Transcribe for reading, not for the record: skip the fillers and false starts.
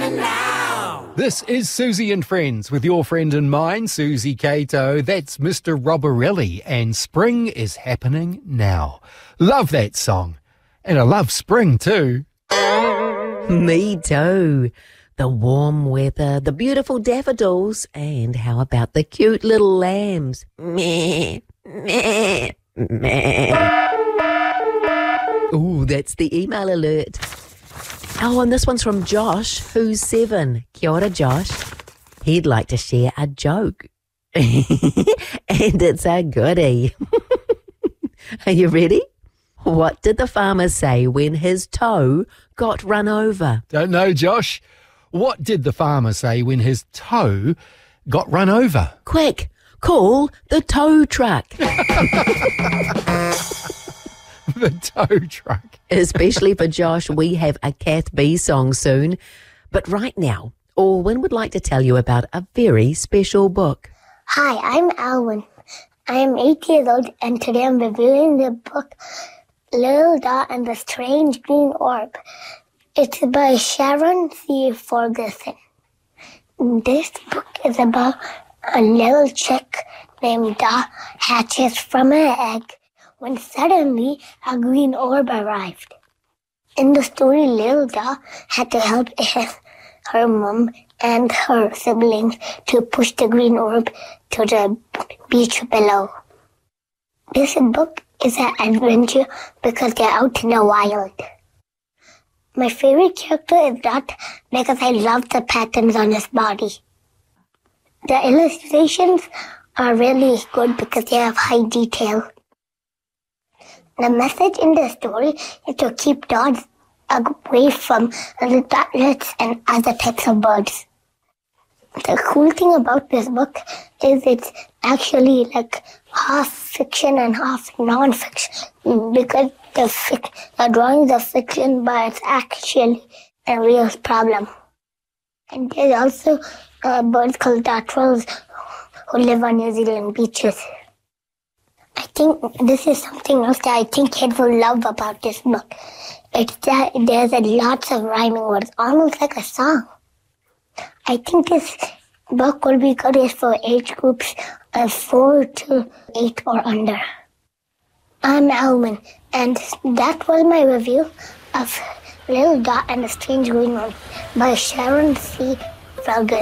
This is Susie and Friends with your friend and mine, Susie Cato. That's Mr. Robborelli, and spring is happening now. Love that song. And I love spring too. Me too. The warm weather, the beautiful daffodils, and how about the cute little lambs? Meh, meh, meh. Ooh, that's the email alert. Oh, and this one's from Josh, who's 7. Kia ora, Josh. He'd like to share a joke. And it's a goodie. Are you ready? What did the farmer say when his toe got run over? Don't know, Josh. What did the farmer say when his toe got run over? Quick, call the tow truck. The tow truck. Especially for Josh, we have a Kath B song soon. But right now, Alwyn would like to tell you about a very special book. Hi, I'm Alwyn. I am 8 years old, and today I'm reviewing the book Little Dot and the Strange Green Orb. It's by Sharon C. Ferguson. This book is about a little chick named Dot hatches from an egg when suddenly a green orb arrived. In the story, Little Dot had to help her mom and her siblings to push the green orb to the beach below. This book is an adventure because they're out in the wild. My favorite character is Dot because I love the patterns on his body. The illustrations are really good because they have high detail. The message in the story is to keep dogs away from the ratlets and other types of birds. The cool thing about this book is it's actually like half fiction and half non-fiction because the drawings are fiction, but it's actually a real problem. And there's also birds called dartrels who live on New Zealand beaches. I think this is something else that I think kids will love about this book. It's that there's lots of rhyming words, almost like a song. I think this book will be good for age groups of 4 to 8 or under. I'm Alwyn, and that was my review of Little Dot and the Strange Green Orb by Sharon C. Ferguson.